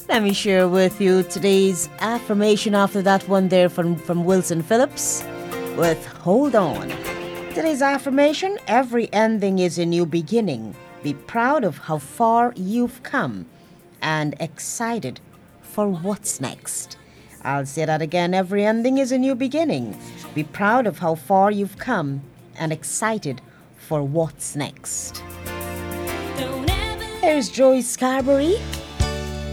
Let me share with you today's affirmation after that one there from Wilson Phillips with Hold On. Today's affirmation: every ending is a new beginning. Be proud of how far you've come and excited for what's next. I'll say that again. Every ending is a new beginning. Be proud of how far you've come and excited for what's next. Here's Joey Scarberry